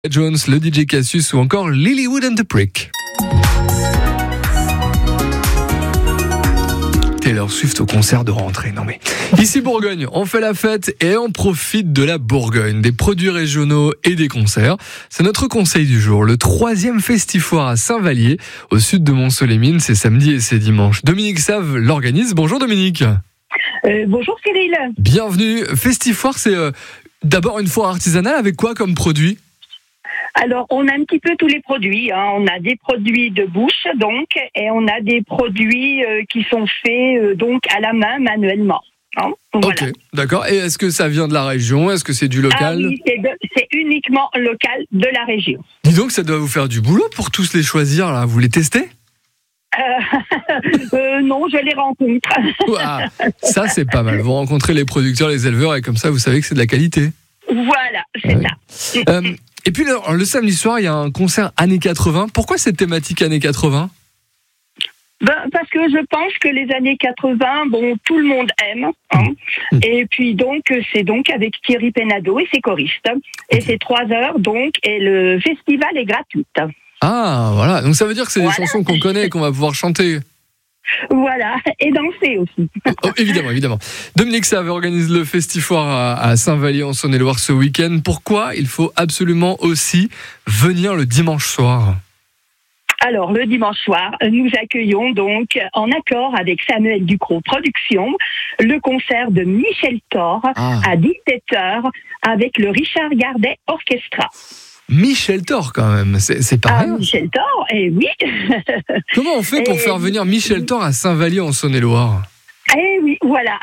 Jones, le DJ Cassius ou encore Lilywood and the Prick. Taylor Swift au concert de rentrée, non mais... Ici Bourgogne, on fait la fête et on profite de la Bourgogne, des produits régionaux et des concerts. C'est notre conseil du jour, le 3e Festifoire à Saint-Vallier, au sud de Mont-Soleil-Mines, c'est samedi et c'est dimanche. Dominique Save l'organise, bonjour Dominique. Bonjour Cyril. Bienvenue, Festifoire c'est d'abord une foire artisanale avec quoi comme produit ? Alors, on a un petit peu tous les produits. On a des produits de bouche, donc, et on a des produits qui sont faits donc à la main, manuellement. Voilà. Ok, d'accord. Et est-ce que ça vient de la région ? Est-ce que c'est du local ? Ah oui, c'est uniquement local de la région. Dis donc, ça doit vous faire du boulot pour tous les choisir, là. Vous les testez ? Non, je les rencontre. Ouah, ça, c'est pas mal. Vous rencontrez les producteurs, les éleveurs, et comme ça, vous savez que c'est de la qualité. Voilà, c'est ça. Et puis, le samedi soir, il y a un concert années 80. Pourquoi cette thématique années 80 ? Parce que je pense que les années 80, tout le monde aime. Et puis donc, c'est donc avec Thierry Pénadeau et ses choristes. Et c'est 3 heures, donc, et le festival est gratuit. Ah, voilà. Donc ça veut dire que c'est des chansons qu'on connaît et qu'on va pouvoir chanter. Voilà, et danser aussi. Évidemment. Dominique Save organise le Festifoire à Saint-Vallier en Saône-et-Loire ce week-end. Pourquoi il faut absolument aussi venir le dimanche soir ? Alors, le dimanche soir, nous accueillons donc, en accord avec Samuel Ducrot Productions, le concert de Michel Thor à 17h avec le Richard Gardet Orchestra. Michel Thor, quand même, c'est pas rien. Michel Thor, oui. Comment on fait pour faire venir Michel Thor à Saint-Vallier en Saône-et-Loire ? Oui, voilà.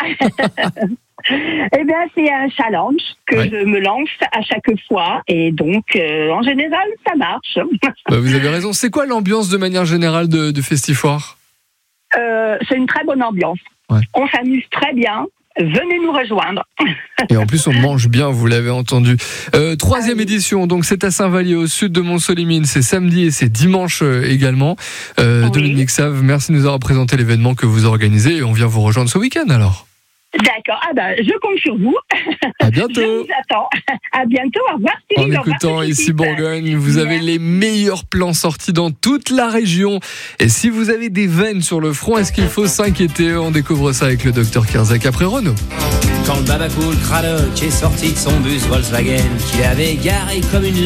C'est un challenge que je me lance à chaque fois. Et donc, en général, ça marche. Vous avez raison. C'est quoi l'ambiance de manière générale de Festifoire ? C'est une très bonne ambiance. Ouais. On s'amuse très bien. Venez nous rejoindre. Et en plus, on mange bien, vous l'avez entendu. 3e édition, donc c'est à Saint-Vallier, au sud de Mont-Soleil-Mines. C'est samedi et c'est dimanche également. Oui. Dominique Save, merci de nous avoir présenté l'événement que vous organisez et on vient vous rejoindre ce week-end alors. D'accord, je compte sur vous. À bientôt. Je vous attends. À bientôt, au revoir Cyril. En écoutant ici Bourgogne, vous avez les meilleurs plans sortis dans toute la région. Et si vous avez des veines sur le front, est-ce qu'il faut s'inquiéter ? On découvre ça avec le docteur Kerzak après Renault. Quand le Babacool Cradock est sorti de son bus Volkswagen, qu'il avait garé comme une